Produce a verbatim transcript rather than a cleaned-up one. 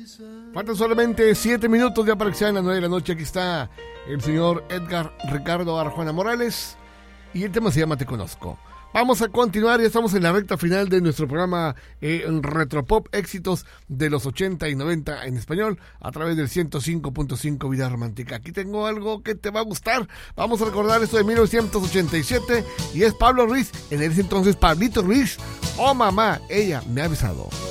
Faltan solamente siete minutos ya para que sean las nueve de la noche. Aquí está el señor Edgar Ricardo Arjona Morales y el tema se llama Te Conozco. Vamos a continuar, ya estamos en la recta final de nuestro programa eh, Retropop, éxitos de los ochenta y noventa en español, a través del ciento cinco punto cinco Vida Romántica. Aquí tengo algo que te va a gustar. Vamos a recordar esto de mil novecientos ochenta y siete y es Pablo Ruiz, en ese entonces Pablito Ruiz. Oh mamá, ella me ha besado.